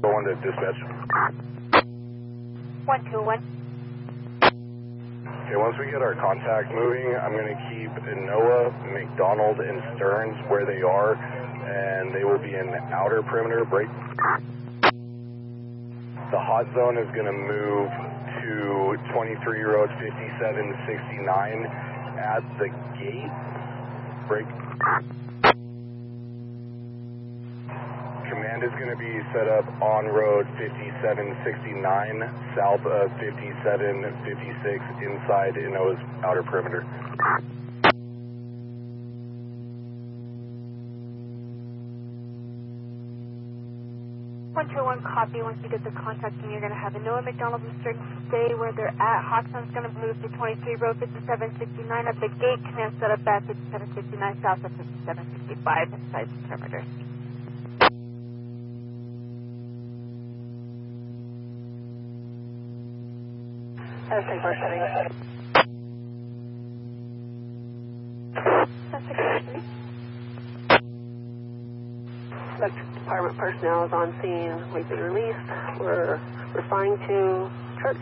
Going to dispatch. 121. Okay, once we get our contact moving, I'm going to keep Noah, McDonald, and Stearns where they are, and they will be in outer perimeter break. The hot zone is going to move to 23 Road 5769 at the gate. Break. Command is going to be set up on road 5769 south of 5756 inside Noah's outer perimeter. 121, copy. Once you get the contact, you're going to have a Noah, McDonald, and Stearns stay where they're at. Hot zone's going to move to 23 Road 5769 at the gate. Command set up at 5769 south of 5765 inside the perimeter. That's a first setting. That's a good. Electric Department personnel is on scene. We've been released. We're referring to church.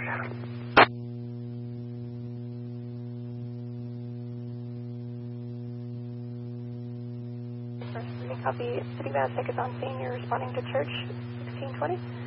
Copy. City Mass is on scene. You're responding to church 1620.